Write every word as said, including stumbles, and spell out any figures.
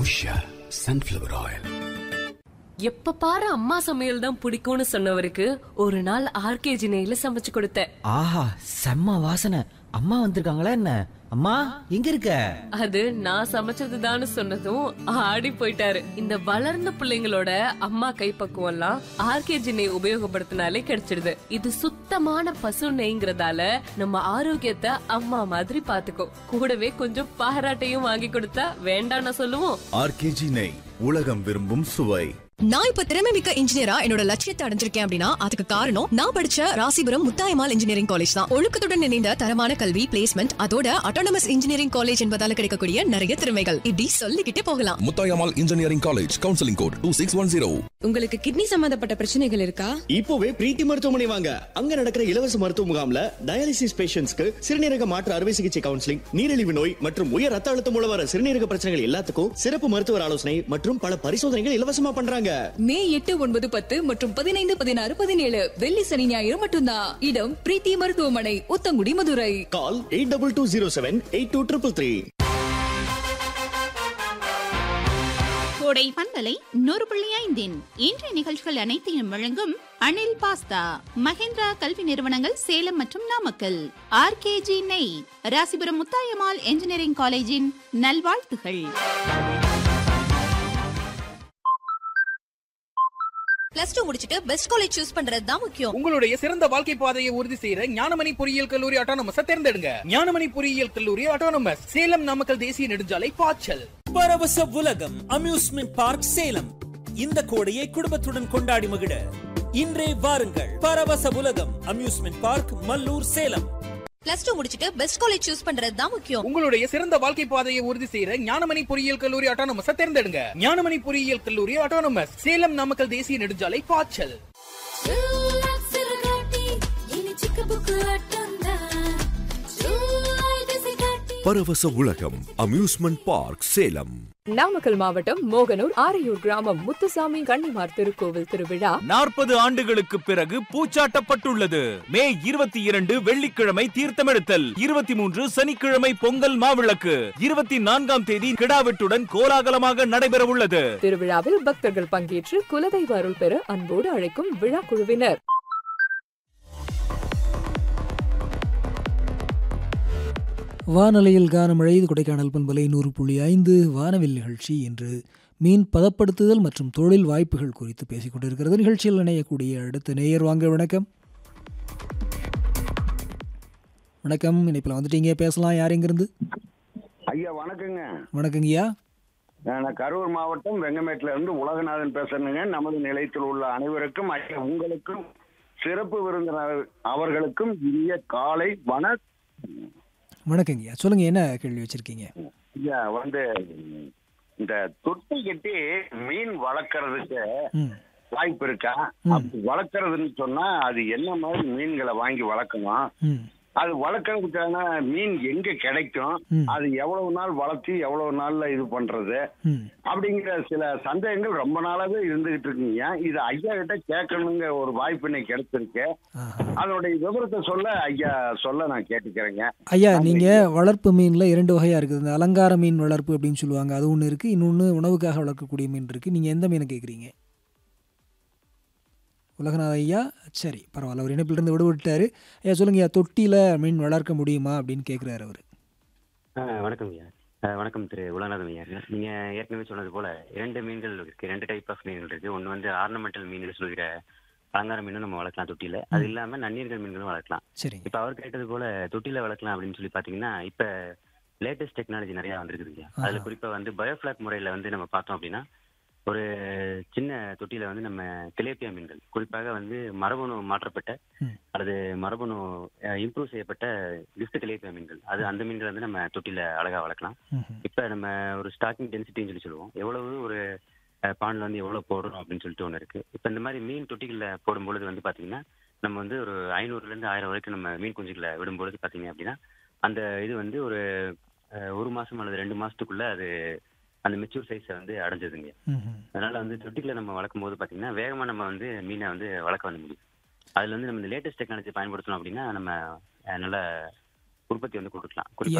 Usha sunflower oil. எப்ப பாரு அம்மா சமையல் தான் பிடிக்கும்னு சொன்னவருக்கு ஒரு நாள் ஆர்கேஜி நெய்ல சமைச்சு கொடுத்தேன். ஆஹா, செம்ம வாசனை. அம்மா வந்திருக்காங்களா என்ன? அம்மா எங்க இருக்க? அது நான் சமைச்சதுதான்னு சொன்னதும் ஆடி போயிட்டாரு. இந்த வளர்ந்த பிள்ளைங்களோட அம்மா கைப்பக்குவம் எல்லாம் ஆர்கேஜி நெய் உபயோகப்படுத்தினாலே கிடைச்சிடுது. இது சுத்தமான பசு நெய்ங்கிறதால நம்ம ஆரோக்கியத்தை அம்மா மாதிரி பாத்துக்கோ. கூடவே கொஞ்சம் பாராட்டையும் வாங்கி கொடுத்தா வேண்டாம்னு சொல்லுவோம். ஆர்கேஜி நெய், உலகம் விரும்பும் சுவை. நான் இப்ப திறமை மிக்க இன்ஜினியரா என்னோட லட்சியத்தை அடைஞ்சிருக்கேன் அப்படின்னா அதுக்கு காரணம் நான் படிச்ச ராசிபுரம் முத்தாயம்மாள் இன்ஜினியரிங் காலேஜ் தான். ஒழுக்கத்துடன் இணைந்த தரமான கல்வி, பிளேஸ்மெண்ட், அதோட அட்டானமஸ் இன்ஜினியரிங் காலேஜ் என்பதால கிடைக்கக்கூடிய நிறைய திறமைகள் இப்படி சொல்லிக்கிட்டே போகலாம். Muthayammal engineering college, counselling code two six one zero. உங்களுக்கு கிட்னி சம்பந்தப்பட்ட பிரச்சனைகள் இருக்கா? இப்போவே பிரீத்தி மருத்துவமனை வாங்க. அங்க நடக்கிற இலவச மருத்துவ முகாம்ல டயாலிசிஸ் பேஷண்ட்ஸ்க்கு சிறுநீரக மாற்று அறுவை சிகிச்சை கவுன்சிலிங், நீரிழிவு நோய் மற்றும் உயர் ரத்த அழுத்தம் மூலம் வர சிறுநீரக பிரச்சனைகள் எல்லாத்துக்கும் சிறப்பு மருத்துவர் ஆலோசனை மற்றும் பல பரிசோதனைகள் இலவசமா பண்றாங்க. மே எட்டு, ஒன்பது, பத்து மற்றும் பதினைந்து, பதினாறு, பதினேழு வெள்ளி சனி ஞாயிறு மட்டும்தான். இடம் பிரீத்தி மருத்துவமனை, உத்தங்குடி, மதுரை. கால் eight double two zero seven eight two triple three. கோடை பண்பலை நூறு புள்ளி ஐந்தின் இன்றைய நிகழ்ச்சிகள் அனைத்தையும் வழங்கும் அனில் பாஸ்தா, மகேந்திரா கல்வி நிறுவனங்கள் சேலம் மற்றும் நாமக்கல், ஆர்கேஜி நெய், ராசிபுரம் முத்தாயம்மாள் இன்ஜினியரிங் காலேஜின் நல்வாழ்த்துகள். பிளஸ் டூ முடிச்சிட்டு பெஸ்ட் காலேஜ் சூஸ் பண்றது தான் முக்கியம். உங்களுடைய சிறந்த வாழ்க்கை பாதையை உறுதி செய்யற ஞானமணி பொறியியல் கல்லூரி ஆட்டோனமஸ் தேர்ந்தெடுங்க. ஞானமணி பொறியியல் கல்லூரி ஆட்டோனமஸ், சேலம் நாமக்கல் தேசிய நெடுஞ்சாலை பாய்ச்சல். பரவச உலகம் அம்யூஸ்மெண்ட் பார்க் சேலம். இந்த கோடையை குடும்பத்துடன் கொண்டாடி மகிழ இன்றே வாருங்கள். பரவச உலகம் amusement park, Mallur, Salem. Plus two முடிச்சிட்டு பெஸ்ட் காலேஜ் சூஸ் பண்றது தான் முக்கியம். உங்களுடைய சிறந்த வாழ்க்கை பாதையை உறுதி செய்யற ஞானமணி பொறியியல் கல்லூரி ஆட்டோனமஸ் தேர்ந்தெடுங்க. ஞானமணி பொறியியல் கல்லூரி ஆட்டோனமஸ், சேலம் நாமக்கல் தேசிய நெடுஞ்சாலை பாய்ச்சல். பரவச உலகம் அம்யூஸ்மெண்ட் பார்க் சேலம். நாமக்கல் மாவட்டம் மோகனூர் ஆரையூர் கிராமம் முத்துசாமி கன்னிமார் திருக்கோவில் திருவிழா நாற்பது ஆண்டுகளுக்கு பிறகு பூச்சாட்டப்பட்டுள்ளது. மே இருபத்தி இரண்டு வெள்ளிக்கிழமை தீர்த்தமெடுத்தல், இருபத்தி மூன்று சனிக்கிழமை பொங்கல் மாவிளக்கு, இருபத்தி நான்காம் தேதி கிடாவெட்டுடன் கோலாகலமாக நடைபெற உள்ளது. திருவிழாவில் பக்தர்கள் பங்கேற்று குலதெய்வ அருள் பெற அன்போடு அழைக்கும் விழா குழுவினர். வானலையில் கானமழை, கொடைக்கானல் பண்பலை நூறு புள்ளி ஐந்து வானவில் நிகழ்ச்சி. இன்று மீன் பதப்படுத்துதல் மற்றும் தொழில் வாய்ப்புகள் குறித்து பேசிக் கொண்டிருக்கிறது. நிகழ்ச்சியில் இணையக்கூடிய அடுத்த நேயர் வாங்க. வணக்கம். வணக்கம், இணைப்பில் வந்துட்டீங்க, பேசலாம். யார் எங்கிருந்து? ஐயா வணக்கங்க. வணக்கங்கய்யா. நான் கரூர் மாவட்டம் வெங்கமேட்டில இருந்து உலகநாதன் பேசுறேங்க. நமது நிலையத்தில் உள்ள அனைவருக்கும், ஐயா உங்களுக்கும், சிறப்பு விருந்தினர் அவர்களுக்கும் இனிய காலை வணக்கம். வணக்கங்கய்யா, சொல்லுங்க, என்ன கேள்வி வச்சிருக்கீங்க? ஐயா வந்து இந்த தொட்டி கட்டி மீன் வளர்க்கறதுக்கு வாய்ப்பு இருக்கா? அப்படி வளர்க்கறதுன்னு சொன்னா அது என்ன மாதிரி மீன்களை வாங்கி வளர்க்கணும்? அது வளர்க்கறதுக்கான மீன் எங்க கிடைக்கும்? அது எவ்வளவு நாள் வளர்த்தி எவ்வளவு நாள்ல இது பண்றது அப்படிங்கிற சில சந்தேகங்கள் ரொம்ப நாளாவே இருந்துகிட்டு இருக்குங்க. இது ஐயா கிட்ட கேட்கணுங்க ஒரு வாய்ப்பு இன்னைக்கு கிடைச்சிருக்கு. அதனுடைய விவரத்தை சொல்ல ஐயா சொல்ல நான் கேட்டுக்கிறேங்க. ஐயா, நீங்க வளர்ப்பு மீன்ல இரண்டு வகையா இருக்குது. இந்த அலங்கார மீன் வளர்ப்பு அப்படின்னு சொல்லுவாங்க, அது ஒண்ணு இருக்கு. இன்னொன்னு உணவுக்காக வளர்க்கக்கூடிய மீன் இருக்கு. நீங்க எந்த மீனை கேட்குறீங்க? உலகநாத ஐயா, சரி பரவாயில்ல, அவர் இணைப்பிலிருந்து விடுவிட்டாரு. ஐயா சொல்லுங்க ஐயா, தொட்டியில் மீன் வளர்க்க முடியுமா அப்படின்னு கேட்குறாரு அவர். வணக்கம் ஐயா. வணக்கம் திரு உலகநாதன் ஐயா. நீங்கள் ஏற்கனவே சொன்னது போல் இரண்டு மீன்கள் இருக்குது, ரெண்டு டைப் ஆஃப் மீன்கள் இருக்குது. ஒன்று வந்து ஆர்னமெண்டல் மீன்கள் சொல்கிற அலங்கார மீனும் நம்ம வளர்க்கலாம் தொட்டியில். அது இல்லாமல் நன்னீர்கள் மீன்களும் வளர்க்கலாம். சரி, இப்போ அவர் கேட்டது போல் தொட்டியில் வளர்க்கலாம் அப்படின்னு சொல்லி பார்த்தீங்கன்னா, இப்போ லேட்டஸ்ட் டெக்னாலஜி நிறையா வந்துருக்குதுங்க. அதில் குறிப்பாக வந்து பயோஃப்ளாக் முறையில் வந்து நம்ம பார்த்தோம் அப்படின்னா, ஒரு சின்ன தொட்டியில வந்து நம்ம திலேப்பியா மீன்கள், குறிப்பாக வந்து மரபணு மாற்றப்பட்ட அல்லது மரபணு இம்ப்ரூவ் செய்யப்பட்ட கிஃப்ட் திலேப்பியா மீன்கள், அது அந்த மீன்கள் வந்து நம்ம தொட்டியில அழகா வளர்க்கலாம். இப்ப நம்ம ஒரு ஸ்டார்டிங் டென்சிட்டின்னு சொல்லி சொல்லுவோம், எவ்வளவு ஒரு பாண்டில் வந்து எவ்வளவு போடுறோம் அப்படின்னு சொல்லிட்டு ஒன்று இருக்கு. இப்ப இந்த மாதிரி மீன் தொட்டிகளில் போடும்பொழுது வந்து பாத்தீங்கன்னா, நம்ம வந்து ஒரு ஐநூறுல இருந்து ஆயிரம் வரைக்கும் நம்ம மீன் குஞ்சுகளை விடும்பொழுது பாத்தீங்க அப்படின்னா, அந்த இது வந்து ஒரு ஒரு மாசம் அல்லது ரெண்டு மாசத்துக்குள்ள அது அந்த மெச்சூர் சைஸை வந்து அடைஞ்சதுங்க. அதனால வந்து தொட்டிகளை நம்ம வளர்க்கும் போது பார்த்தீங்கன்னா வேகமாக நம்ம வந்து மீனை வந்து வளர்க்க வந்து முடியும். அதில் வந்து நம்ம இந்த லேட்டஸ்ட் டெக்னாலஜி பயன்படுத்தணும் அப்படின்னா நம்ம நல்ல உற்பத்தி வந்து கொடுக்கலாம்.